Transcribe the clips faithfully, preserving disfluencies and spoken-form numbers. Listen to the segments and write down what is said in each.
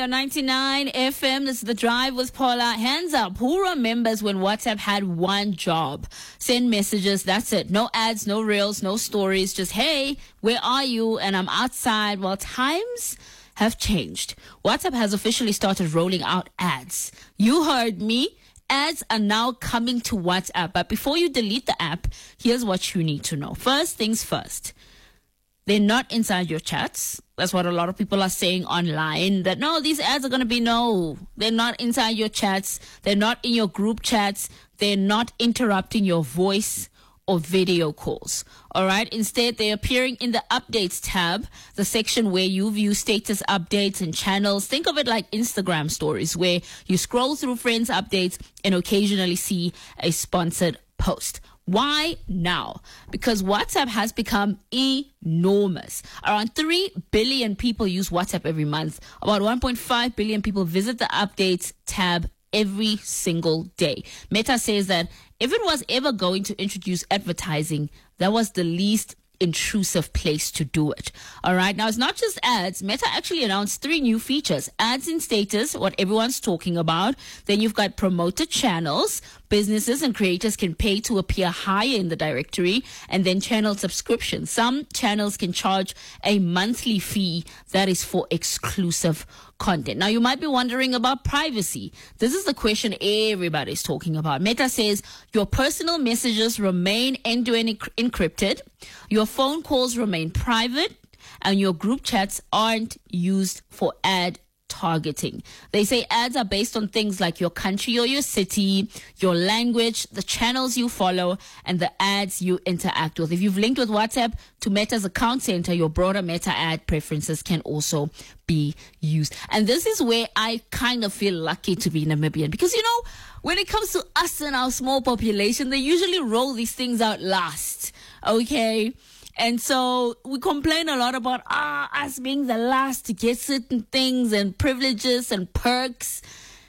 ninety-nine F M, this is The Drive with Paula. Hands up, who remembers when WhatsApp had one job? Send messages, that's it. No ads, no reels, no stories. Just, hey, where are you? And I'm outside. Well, times have changed. WhatsApp has officially started rolling out ads. You heard me. Ads are now coming to WhatsApp. But before you delete the app, here's what you need to know. First things first. They're not inside your chats. That's what a lot of people are saying online, that no, these ads are going to be no. They're not inside your chats. They're not in your group chats. They're not interrupting your voice or video calls. All right. Instead, they're appearing in the updates tab, the section where you view status updates and channels. Think of it like Instagram stories, where you scroll through friends' updates and occasionally see a sponsored post. Why now? Because WhatsApp has become enormous. Around three billion people use WhatsApp every month. About one point five billion people visit the updates tab every single day. Meta says that if it was ever going to introduce advertising, that was the least intrusive place to do it. All right. Now, it's not just ads. Meta actually announced three new features. Ads in status, what everyone's talking about. Then you've got promoted channels. Businesses and creators can pay to appear higher in the directory. And then channel subscription. Some channels can charge a monthly fee that is for exclusive content. Now, you might be wondering about privacy. This is the question everybody's talking about. Meta says your personal messages remain end-to-end enc- encrypted, your phone calls remain private, and your group chats aren't used for ad targeting. They say ads are based on things like your country or your city, your language, the channels you follow, and the ads you interact with. If you've linked with WhatsApp to Meta's account center, your broader Meta ad preferences can also be used. And this is where I kind of feel lucky to be Namibian, because, you know, when it comes to us and our small population, they usually roll these things out last. Okay? And so we complain a lot about ah, us being the last to get certain things and privileges and perks.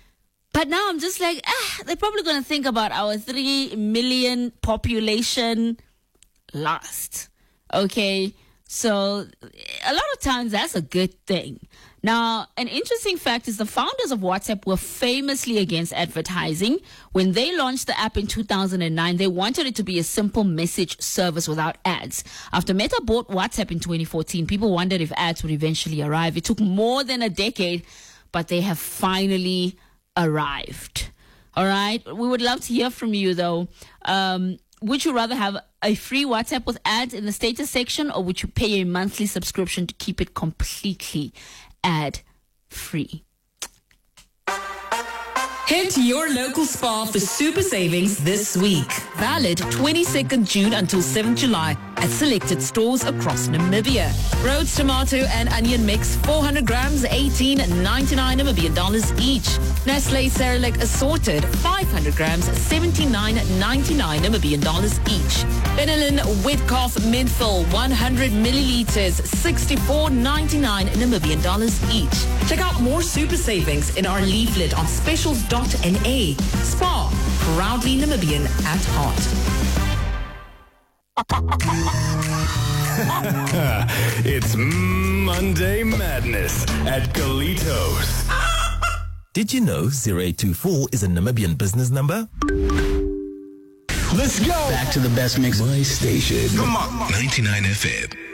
But now I'm just like, ah, they're probably going to think about our three million population last. Okay? So a lot of times that's a good thing. Now, an interesting fact is the founders of WhatsApp were famously against advertising. When they launched the app in two thousand nine, they wanted it to be a simple message service without ads. After Meta bought WhatsApp in twenty fourteen, people wondered if ads would eventually arrive. It took more than a decade, but they have finally arrived. All right? We would love to hear from you, though. Um, would you rather have a free WhatsApp with ads in the status section, or would you pay a monthly subscription to keep it completely ad-free? Head to your local Spar for super savings this week. Valid twenty-second June until seventh July at selected stores across Namibia. Rhodes tomato and onion mix, four hundred grams, eighteen ninety-nine Namibian dollars each. Nestle Cerelac assorted, five hundred grams, seventy-nine ninety-nine Namibian dollars each. Benelin wet cough menthol, one hundred milliliters, sixty-four ninety-nine Namibian dollars each. Check out more super savings in our leaflet on specials dot N A. Spar, proudly Namibian at heart. It's Monday Madness at Galitos. Did you know zero eight two four is a Namibian business number? Let's go. Back to the best mix. My station. Come on. ninety-nine F M.